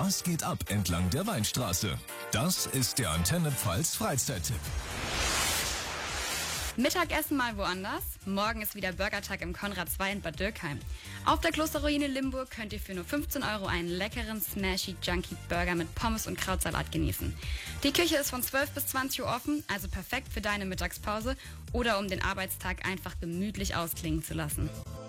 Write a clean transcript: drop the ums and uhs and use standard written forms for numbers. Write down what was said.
Was geht ab entlang der Weinstraße? Das ist der Antenne Pfalz Freizeittipp. Mittagessen mal woanders. Morgen ist wieder Burgertag im Konrad 2 in Bad Dürkheim. Auf der Klosterruine Limburg könnt ihr für nur 15 € einen leckeren Smashy Junkie Burger mit Pommes und Krautsalat genießen. Die Küche ist von 12 bis 20 Uhr offen, also perfekt für deine Mittagspause oder um den Arbeitstag einfach gemütlich ausklingen zu lassen.